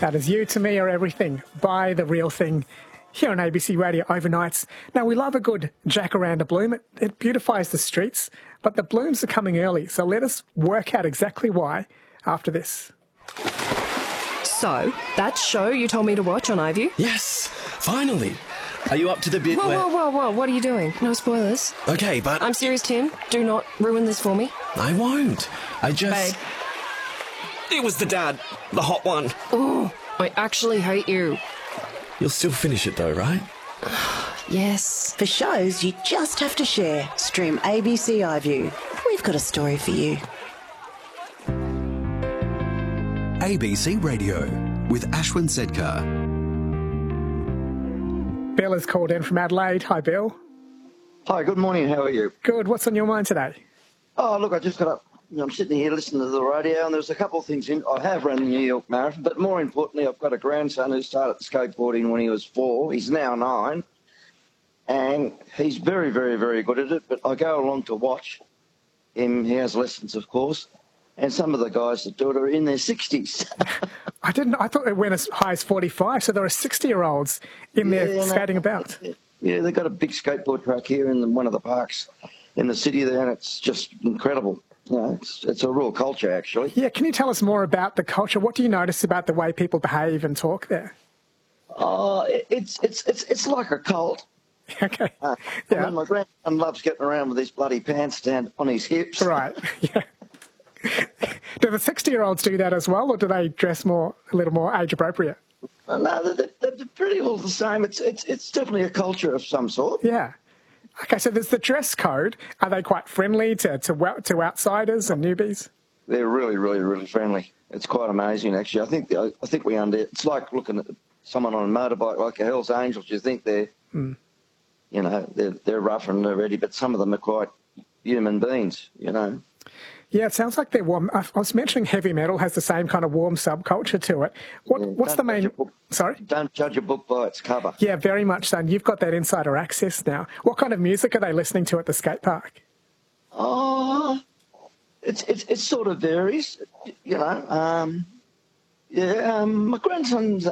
That is You To Me Are Everything by The Real Thing here on ABC Radio Overnights. Now, we love a good jacaranda bloom. It beautifies the streets, but the blooms are coming early, so let us work out exactly why after this. So, that show you told me to watch on iView? Yes, finally. Are you up to the bit where... Whoa, what are you doing? No spoilers. Okay, but... I'm serious, Tim. Do not ruin this for me. I won't. I just... Babe. It was the dad. The hot one. Oh, I actually hate you. You'll still finish it though, right? Yes. For shows you just have to share, stream ABC iView. We've got a story for you. ABC Radio with Ashwin Sedkar. Bill is called in from Adelaide. Hi, Bill. Hi, good morning. How are you? Good. What's on your mind today? Oh, look, I just got up. I'm sitting here listening to the radio, and there's a couple of things in. I have run the New York Marathon, but more importantly, I've got a grandson who started skateboarding when he was 4. He's now 9, and he's very, very, very good at it. But I go along to watch him. He has lessons, of course, and some of the guys that do it are in their 60s. I thought it went as high as 45, so there are 60-year-olds in there skating about. Yeah, they've got a big skateboard track here in one of the parks in the city there, and it's just incredible. You know, it's a real culture, actually. Yeah, can you tell us more about the culture? What do you notice about the way people behave and talk there? It's like a cult. Okay. I mean, my grandson loves getting around with his bloody pants down on his hips. Right. Yeah. Do the 60-year-olds do that as well, or do they dress a little more age appropriate? No, they're pretty all the same. It's definitely a culture of some sort. Yeah. Okay, so there's the dress code. Are they quite friendly to outsiders and newbies? They're really, really, really friendly. It's quite amazing, actually. I think it's like looking at someone on a motorbike like a Hell's Angels. You think they're, you know, they're rough and they're ready, but some of them are quite human beings, you know. Yeah, it sounds like they're warm. I was mentioning heavy metal has the same kind of warm subculture to it. What's the main... Sorry? Don't judge a book by its cover. Yeah, very much so. And you've got that insider access now. What kind of music are they listening to at the skate park? Oh, it sort of varies, you know. My grandson's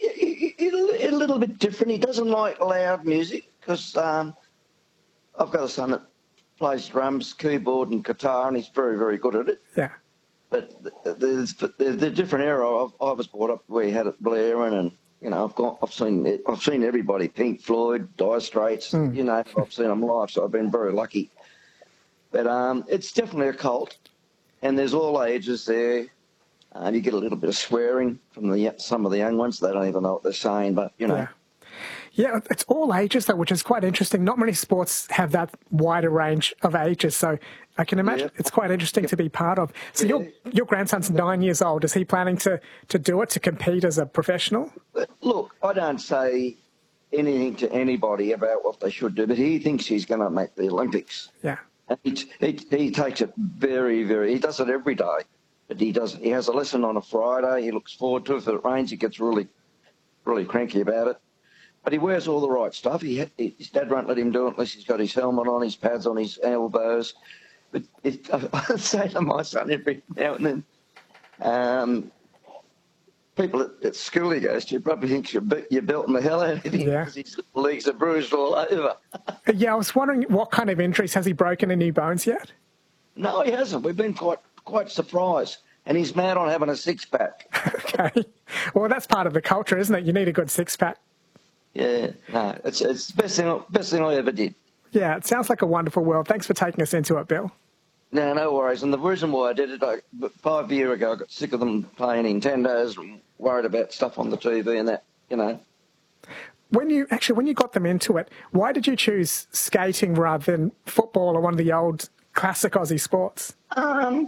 a little bit different. He doesn't like loud music because I've got a son that plays drums, keyboard and guitar, and he's very, very good at it. Yeah. But the different era. I was brought up where you had it blaring, and you know I've seen everybody, Pink Floyd, Dire Straits. You know, I've seen them live, so I've been very lucky. But it's definitely a cult, and there's all ages there. You get a little bit of swearing from some of the young ones. They don't even know what they're saying, but you know. Yeah. Yeah, it's all ages, though, which is quite interesting. Not many sports have that wider range of ages, so I can imagine it's quite interesting to be part of. So your grandson's 9 years old. Is he planning to do it, to compete as a professional? Look, I don't say anything to anybody about what they should do, but he thinks he's going to make the Olympics. Yeah. And he takes it very, very... He does it every day, but he has a lesson on a Friday. He looks forward to it. If it rains, he gets really, really cranky about it. But he wears all the right stuff. His dad won't let him do it unless he's got his helmet on, his pads on his elbows. But I say to my son every now and then, people at school he goes to probably think you're belting the hell out of him because his legs are bruised all over. Yeah, I was wondering what kind of injuries. Has he broken any bones yet? No, he hasn't. We've been quite surprised. And he's mad on having a six-pack. Okay. Well, that's part of the culture, isn't it? You need a good six-pack. Yeah, no, it's the best thing I ever did. Yeah, it sounds like a wonderful world. Thanks for taking us into it, Bill. No worries. And the reason why I did it, 5 years ago, I got sick of them playing Nintendos, worried about stuff on the TV and that, you know. When you got them into it, why did you choose skating rather than football or one of the old classic Aussie sports? I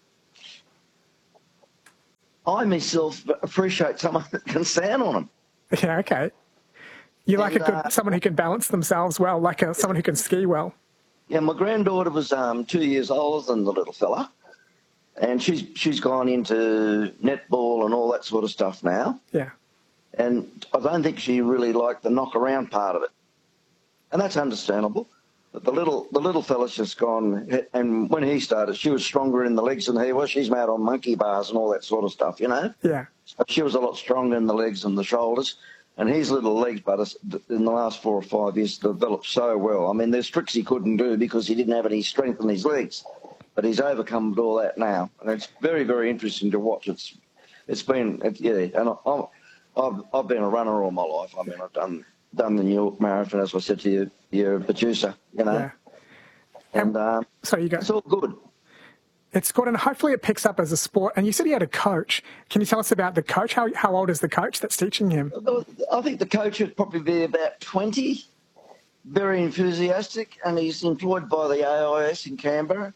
myself appreciate someone that can stand on them. Yeah, okay. You like someone who can balance themselves well, like someone who can ski well. Yeah, my granddaughter was 2 years older than the little fella, and she's gone into netball and all that sort of stuff now. Yeah. And I don't think she really liked the knock-around part of it. And that's understandable. But the little fella's just gone, and when he started, she was stronger in the legs than he was. She's made on monkey bars and all that sort of stuff, you know? Yeah. So she was a lot stronger in the legs and the shoulders. And his little legs, but in the last 4 or 5 years, developed so well. I mean, there's tricks he couldn't do because he didn't have any strength in his legs. But he's overcome all that now. And it's very, very interesting to watch. It's been, and I've been a runner all my life. I mean, I've done the New York Marathon, as I said to you, your producer, you know. Yeah. And so you go. It's all good. It's good, and hopefully it picks up as a sport. And you said he had a coach. Can you tell us about the coach? How old is the coach that's teaching him? I think the coach would probably be about 20, very enthusiastic, and he's employed by the AIS in Canberra.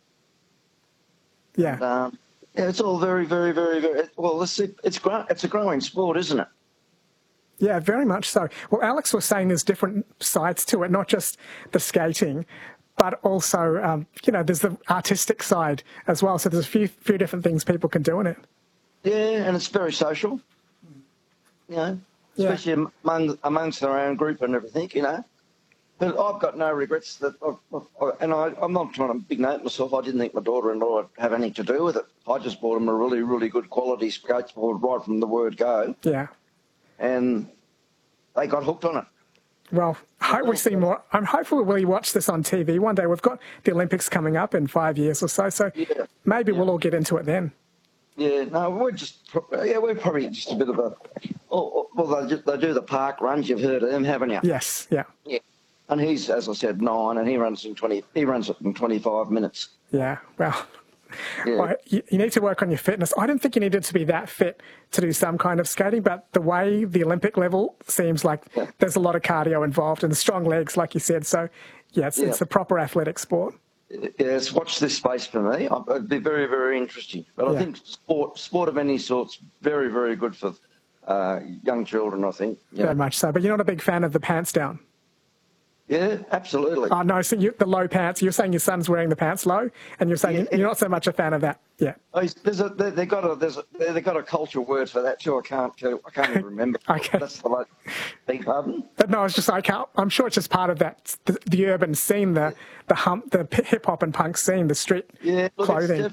Yeah. And, it's all very, very, very, very well. It's a growing sport, isn't it? Yeah, very much so. Well, Alex was saying there's different sides to it, not just the skating, but also, there's the artistic side as well. So there's a few different things people can do in it. Yeah, and it's very social, you know, especially amongst their own group and everything, you know. But I've got no regrets that, I'm not trying to big note myself. I didn't think my daughter-in-law would have anything to do with it. I just bought them a really, really good quality skateboard right from the word go. Yeah. And they got hooked on it. Well, I hope we see more. I'm hopeful we'll watch this on TV one day. We've got the Olympics coming up in 5 years or so, maybe we'll all get into it then. Yeah, no, we're probably just a bit of a. Well, they do the park runs. You've heard of them, haven't you? Yes, yeah. Yeah, and he's, as I said, 9, and he runs it in 25 minutes. Yeah, well. Yeah. Well, you need to work on your fitness. I didn't think you needed to be that fit to do some kind of skating, but the way the Olympic level seems like there's a lot of cardio involved and the strong legs, like you said. So, it's a proper athletic sport. Yes, watch this space for me. It'd be very, very interesting. But I think sport of any sort's very, very good for young children, I think. Very much so. But you're not a big fan of the pants down? Yeah, absolutely. Oh, no, so the low pants. You're saying your son's wearing the pants low, and you're saying you're not so much a fan of that. Yeah. Oh, they've got a cultural word for that too. I can't even remember. Okay. That's the big pardon. But no, it's just I'm sure it's just part of that the urban scene, the hip hop and punk scene, the street clothing.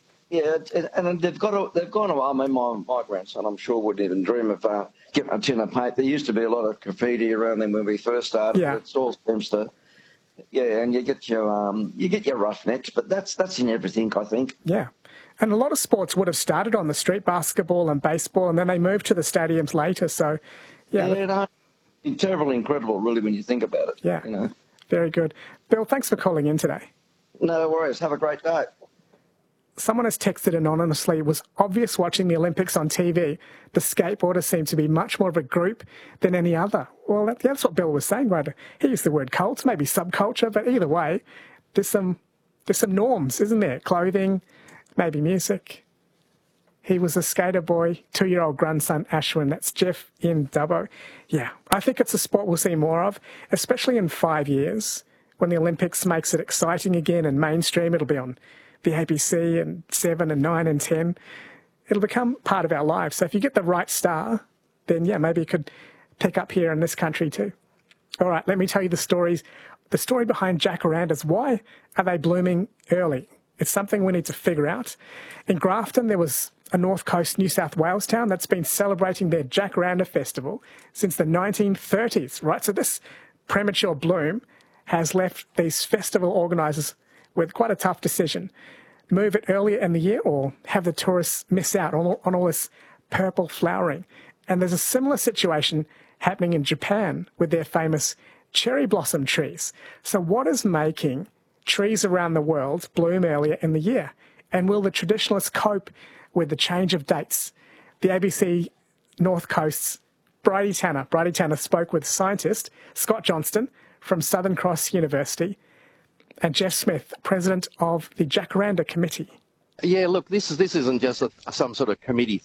And they've gone away. I mean, my grandson, I'm sure, wouldn't even dream of getting a tin of paint. There used to be a lot of graffiti around them when we first started. Yeah. It all seems to, and you get your roughnecks, but that's in everything, I think. Yeah. And a lot of sports would have started on the street, basketball and baseball, and then they moved to the stadiums later. So, it's terribly incredible, really, when you think about it. Yeah. You know. Very good. Bill, thanks for calling in today. No worries. Have a great day. Someone has texted anonymously, it was obvious watching the Olympics on TV. The skateboarders seem to be much more of a group than any other. Well, that's what Bill was saying, right? He used the word cult, maybe subculture, but either way, there's some norms, isn't there? Clothing, maybe music. He was a skater boy, 2-year-old grandson, Ashwin. That's Jeff in Dubbo. Yeah, I think it's a sport we'll see more of, especially in 5 years, when the Olympics makes it exciting again and mainstream. It'll be on the ABC and 7 and 9 and 10. It'll become part of our lives. So if you get the right star, then maybe it could pick up here in this country too. All right, let me tell you the story behind jacarandas. Why are they blooming early? It's something we need to figure out. In Grafton, there was a North Coast New South Wales town that's been celebrating their Jacaranda Festival since the 1930s, right? So this premature bloom has left these festival organisers with quite a tough decision. Move it earlier in the year or have the tourists miss out on all this purple flowering. And there's a similar situation happening in Japan with their famous cherry blossom trees. So what is making trees around the world bloom earlier in the year? And will the traditionalists cope with the change of dates? The ABC North Coast's Bridie Tanner spoke with scientist Scott Johnston from Southern Cross University and Jeff Smith, president of the Jacaranda Committee. Yeah, look, this isn't just some sort of committee